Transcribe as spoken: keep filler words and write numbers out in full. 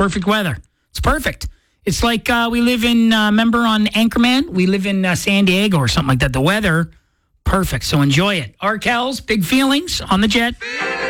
perfect weather. It's perfect. It's like uh, we live in, uh, remember on Anchorman? We live in uh, San Diego or something like that. The weather, perfect. So enjoy it. Arkells, big feelings on the jet.